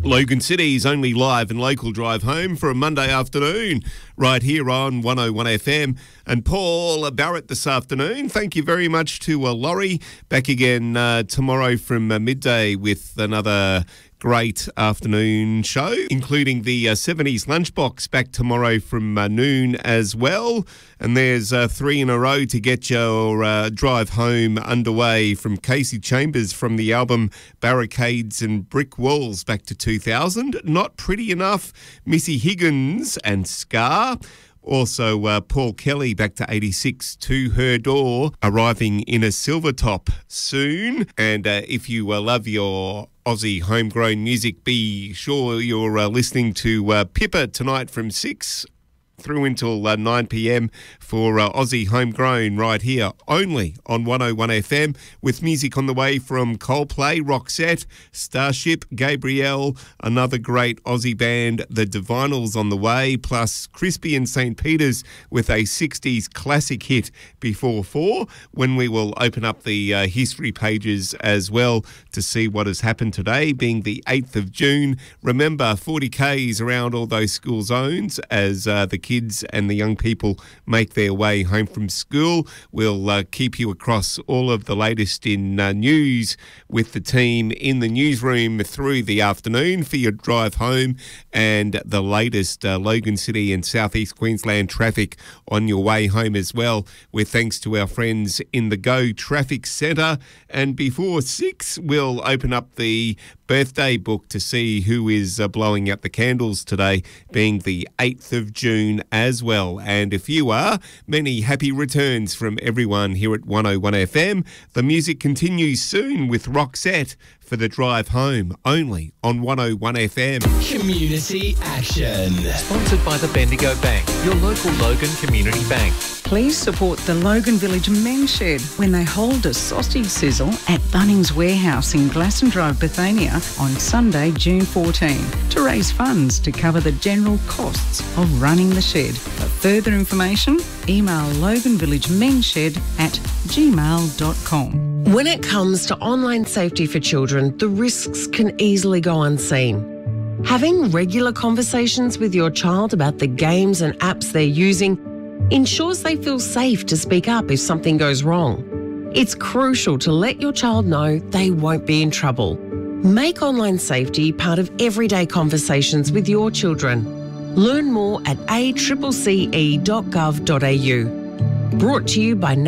Logan City's only live and local drive home for a Monday afternoon, right here on 101 FM. And Paul Barrett this afternoon. Thank you very much to Laurie. Back again tomorrow from midday with another great afternoon show, including the 70s Lunchbox back tomorrow from noon as well. And there's 3 in a row to get your drive home underway from Casey Chambers from the album Barricades and Brick Walls back to 2000. Not Pretty Enough, Missy Higgins and Scar. Also, Paul Kelly back to 86, To Her Door, arriving in a silver top soon. And if you love your Aussie homegrown music, be sure you're listening to Pippa tonight from 6 through until 9 p.m. for Aussie Homegrown right here, only on 101 FM, with music on the way from Coldplay, Roxette, Starship, Gabrielle, another great Aussie band, The Divinals on the way, plus Crispy and St. Peter's with a 60s classic hit before 4, when we will open up the history pages as well to see what has happened today, being the 8th of June. Remember, 40Ks around all those school zones as the kids and the young people make their way home from school. We'll keep you across all of the latest in news with the team in the newsroom through the afternoon for your drive home, and the latest Logan City and southeast Queensland traffic on your way home as well, with thanks to our friends in the Go Traffic Centre. And before 6, we'll open up the birthday book to see who is blowing out the candles today, being the 8th of June as well. And if you are, many happy returns from everyone here at 101 FM. The music continues soon with Roxette for the drive home, only on 101 FM. Community Action. Sponsored by the Bendigo Bank, your local Logan Community Bank. Please support the Logan Village Men's Shed when they hold a sausage sizzle at Bunnings Warehouse in Glasson Drive, Bethania on Sunday, June 14, to raise funds to cover the general costs of running the shed. For further information, email loganvillagemenshed@gmail.com. When it comes to online safety for children, the risks can easily go unseen. Having regular conversations with your child about the games and apps they're using ensures they feel safe to speak up if something goes wrong. It's crucial to let your child know they won't be in trouble. Make online safety part of everyday conversations with your children. Learn more at accce.gov.au. Brought to you by